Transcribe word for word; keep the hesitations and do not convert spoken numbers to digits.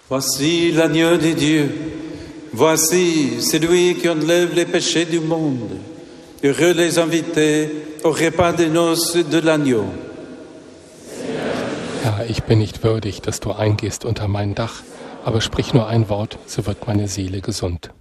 Voici l'agneau de Dieu. Voici celui qui enlève les péchés du monde. Heureux les invités au repas de noces de l'agneau. Herr, ich bin nicht würdig, dass du eingehst unter mein Dach, aber sprich nur ein Wort, so wird meine Seele gesund.